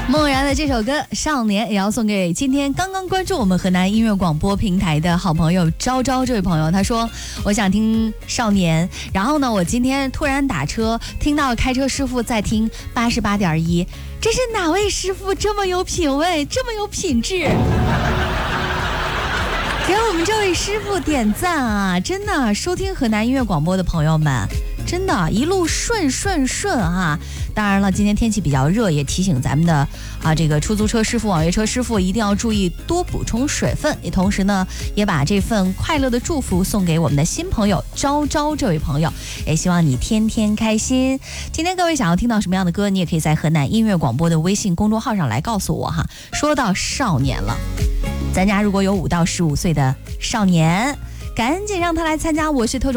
梦然的这首歌《少年》也要送给今天刚刚关注我们河南音乐广播平台的好朋友昭昭。这位朋友他说，我想听《少年》，然后呢我今天突然打车听到开车师傅在听88.1，这是哪位师傅这么有品味，这么有品质？给我们这位师傅点赞啊！真的，收听河南音乐广播的朋友们，真的一路顺啊！当然了，今天天气比较热，也提醒咱们的这个出租车师傅、网约车师傅一定要注意多补充水分。也同时呢，也把这份快乐的祝福送给我们的新朋友昭昭这位朋友，也希望你天天开心。今天各位想要听到什么样的歌，你也可以在河南音乐广播的微信公众号上来告诉我哈。说到少年了，咱家如果有5到15岁的少年，赶紧让他来参加我是特种